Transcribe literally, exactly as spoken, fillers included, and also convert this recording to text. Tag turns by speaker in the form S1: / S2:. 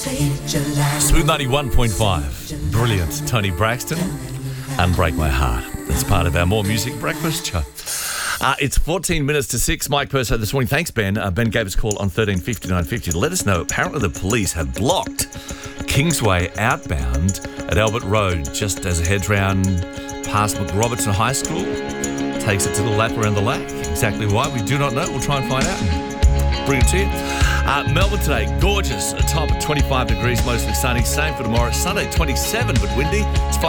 S1: Smooth ninety-one point five. Brilliant. Tony Braxton. Unbreak My Heart. That's part of our More Music Breakfast show. Uh, it's fourteen minutes to six. Mike Perso this morning. Thanks, Ben. Uh, Ben gave us a call on thirteen fifty, nine fifty to let us know. Apparently the police have blocked Kingsway outbound at Albert Road just as it heads round past McRobertson High School. Takes it to the lap around the lake. Exactly why, we do not know. We'll try and find out and bring it to you. Uh, Melbourne today, gorgeous. A top of twenty-five degrees, mostly sunny. Same for tomorrow. Sunday, twenty-seven, but windy. It's